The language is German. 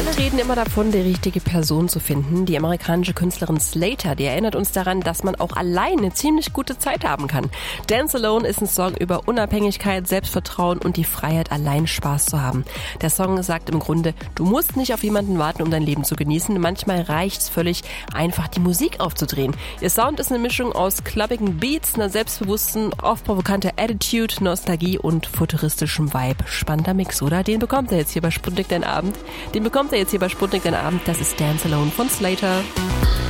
Alle reden immer davon, die richtige Person zu finden. Die amerikanische Künstlerin Slater, die erinnert uns daran, dass man auch allein eine ziemlich gute Zeit haben kann. Dance Alone ist ein Song über Unabhängigkeit, Selbstvertrauen und die Freiheit, allein Spaß zu haben. Der Song sagt im Grunde, du musst nicht auf jemanden warten, um dein Leben zu genießen. Manchmal reicht's völlig, einfach die Musik aufzudrehen. Ihr Sound ist eine Mischung aus clubbigen Beats, einer selbstbewussten, oft provokanter Attitude, Nostalgie und futuristischem Vibe. Spannender Mix, oder? Den bekommt er jetzt hier bei Sputnik Dein Abend. Das ist Dance Alone von Slater.